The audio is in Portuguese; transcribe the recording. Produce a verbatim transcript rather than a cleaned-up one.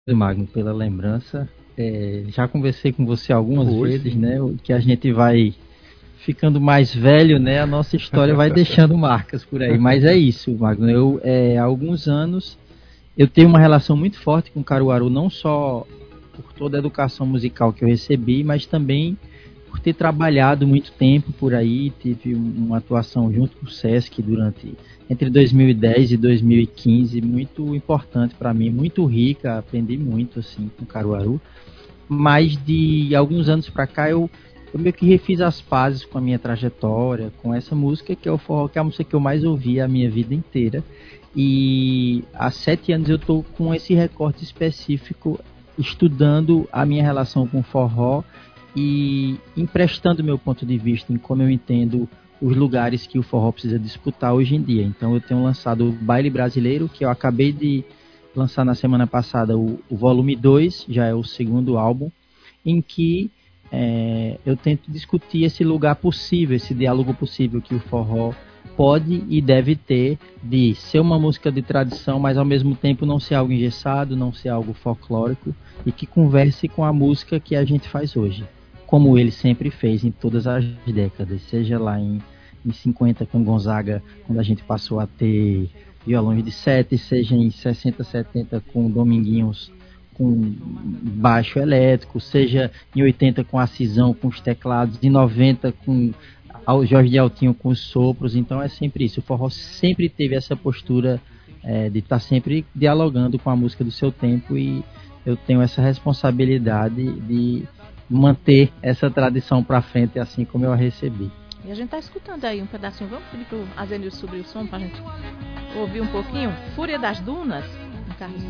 Magno, pela lembrança. É, já conversei com você algumas Hoje, vezes, sim. né? o Que a gente vai ficando mais velho, né? A nossa história vai deixando marcas por aí. Mas é isso, Magno. Eu, é, há alguns anos, eu tenho uma relação muito forte com Caruaru, não só por toda a educação musical que eu recebi, mas também por ter trabalhado muito tempo por aí. Tive uma atuação junto com o Sesc durante entre dois mil e dez e dois mil e quinze, muito importante para mim, muito rica, aprendi muito assim com Caruaru. Mas de alguns anos para cá eu, eu meio que refiz as pazes com a minha trajetória, com essa música que é o forró, que é a música que eu mais ouvi a minha vida inteira. E há sete anos eu estou com esse recorte específico, estudando a minha relação com o forró e emprestando meu ponto de vista em como eu entendo os lugares que o forró precisa disputar hoje em dia. Então eu tenho lançado o Baile Brasileiro, que eu acabei de lançar na semana passada o, o volume dois, já é o segundo álbum, em que é, eu tento discutir esse lugar possível, esse diálogo possível que o forró pode e deve ter de ser uma música de tradição, mas ao mesmo tempo não ser algo engessado, não ser algo folclórico e que converse com a música que a gente faz hoje, como ele sempre fez em todas as décadas, seja lá em, em cinquenta com Gonzaga, quando a gente passou a ter violões de sete, seja em sessenta, setenta com Dominguinhos com baixo elétrico, seja em oitenta com a Cisão com os teclados, em noventa com o Jorge de Altinho com os sopros. Então é sempre isso, o forró sempre teve essa postura é, de estar tá sempre dialogando com a música do seu tempo, e eu tenho essa responsabilidade de manter essa tradição para frente assim como eu a recebi. E a gente tá escutando aí um pedacinho. Vamos pedir pro Azenil subir o som pra gente ouvir um pouquinho? Fúria das Dunas, um Carlos